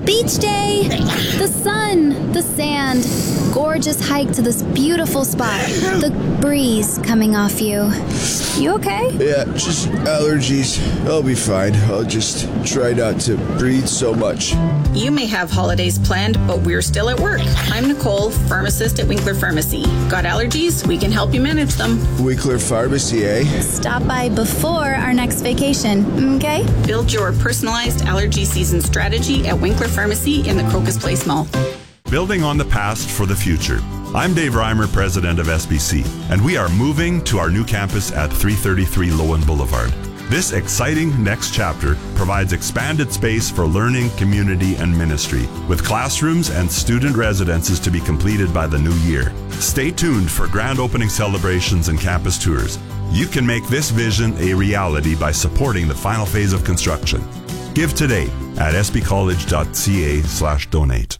Beach day! The sun, the sand, gorgeous hike to this beautiful spot, the breeze coming off you. You okay? Yeah, just allergies. I'll be fine. I'll just try not to breathe so much. You may have holidays planned, but we're still at work. I'm Nicole, pharmacist at Winkler Pharmacy. Got allergies? We can help you manage them. Winkler Pharmacy, eh? Stop by before our next vacation, okay? Build your personalized allergy season strategy at Winkler Pharmacy in the Crocus Place Mall. Building on the past for the future. I'm Dave Reimer, president of SBC, and we are moving to our new campus at 333 Lowen Boulevard. This exciting next chapter provides expanded space for learning, community, and ministry, with classrooms and student residences to be completed by the new year. Stay tuned for grand opening celebrations and campus tours. You can make this vision a reality by supporting the final phase of construction. Give today at sbcollege.ca/donate.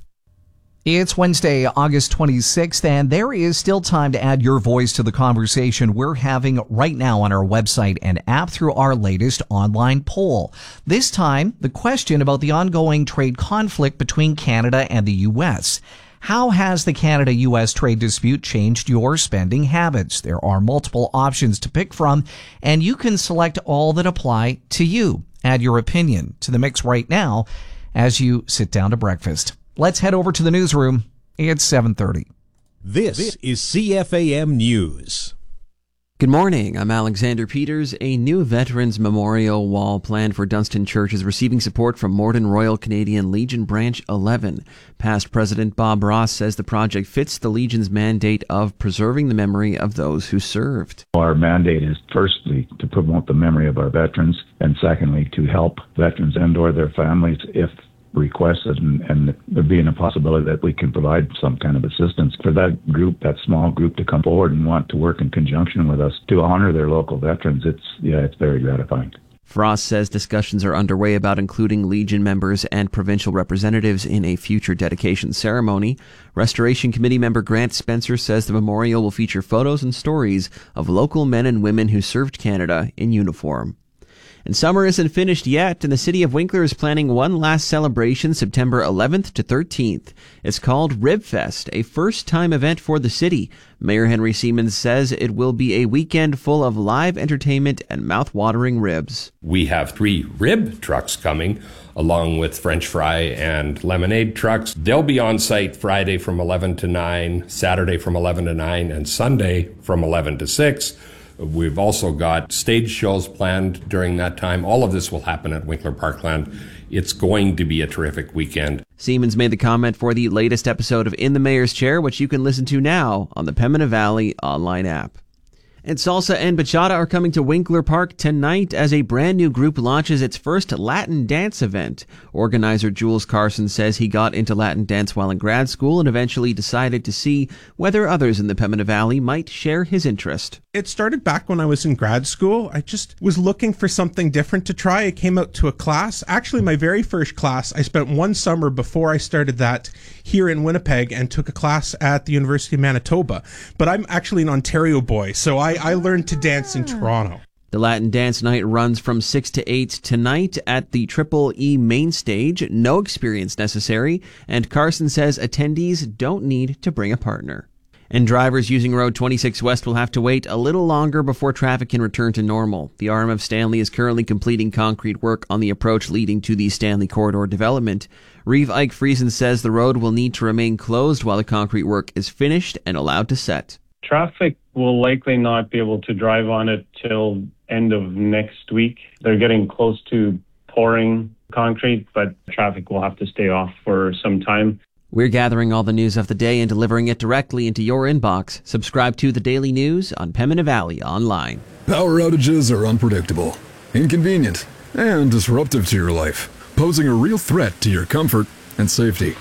It's Wednesday, August 26th, and there is still time to add your voice to the conversation we're having right now on our website and app through our latest online poll. This time, the question about the ongoing trade conflict between Canada and the U.S. How has the Canada-U.S. trade dispute changed your spending habits? There are multiple options to pick from, and you can select all that apply to you. Add your opinion to the mix right now as you sit down to breakfast. Let's head over to the newsroom. It's 7:30. This is CFAM News. Good morning. I'm Alexander Peters. A new Veterans Memorial Wall planned for Dunstan Church is receiving support from Morden Royal Canadian Legion Branch 11. Past President Bob Ross says the project fits the Legion's mandate of preserving the memory of those who served. Our mandate is firstly to promote the memory of our veterans, and secondly to help veterans and/or their families if requested, and there being a possibility that we can provide some kind of assistance for that group, that small group, to come forward and want to work in conjunction with us to honor their local veterans. It's very gratifying. Frost says discussions are underway about including Legion members and provincial representatives in a future dedication ceremony. Restoration Committee member Grant Spencer says the memorial will feature photos and stories of local men and women who served Canada in uniform. And summer isn't finished yet, and the city of Winkler is planning one last celebration September 11th to 13th. It's called Ribfest, a first-time event for the city. Mayor Henry Siemens says it will be a weekend full of live entertainment and mouth-watering ribs. We have 3 rib trucks coming, along with French fry and lemonade trucks. They'll be on site Friday from 11 to 9, Saturday from 11 to 9, and Sunday from 11 to 6. We've also got stage shows planned during that time. All of this will happen at Winkler Parkland. It's going to be a terrific weekend. Siemens made the comment for the latest episode of In the Mayor's Chair, which you can listen to now on the Pembina Valley online app. And salsa and bachata are coming to Winkler Park tonight as a brand new group launches its first Latin dance event. Organizer Jules Carson says he got into Latin dance while in grad school and eventually decided to see whether others in the Pembina Valley might share his interest. It started back when I was in grad school. I just was looking for something different to try. I came out to a class. Actually, my very first class, I spent one summer before I started that here in Winnipeg and took a class at the University of Manitoba. But I'm actually an Ontario boy, so I learned to dance in Toronto. The Latin Dance Night runs from 6 to 8 tonight at the Triple E main stage. No experience necessary, and Carson says attendees don't need to bring a partner. And drivers using Road 26 West will have to wait a little longer before traffic can return to normal. The RM of Stanley is currently completing concrete work on the approach leading to the Stanley Corridor development. Reeve Ike Friesen says the road will need to remain closed while the concrete work is finished and allowed to set. Traffic will likely not be able to drive on it till end of next week. They're getting close to pouring concrete, but traffic will have to stay off for some time. We're gathering all the news of the day and delivering it directly into your inbox. Subscribe to The Daily News on Pembina Valley Online. Power outages are unpredictable, inconvenient, and disruptive to your life, posing a real threat to your comfort and safety.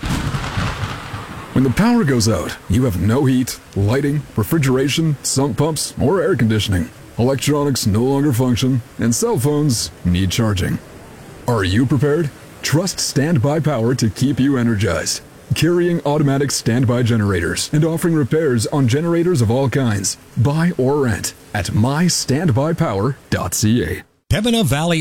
When the power goes out, you have no heat, lighting, refrigeration, sump pumps, or air conditioning. Electronics no longer function, and cell phones need charging. Are you prepared? Trust Standby Power to keep you energized. Carrying automatic standby generators and offering repairs on generators of all kinds. Buy or rent at mystandbypower.ca. Pembina Valley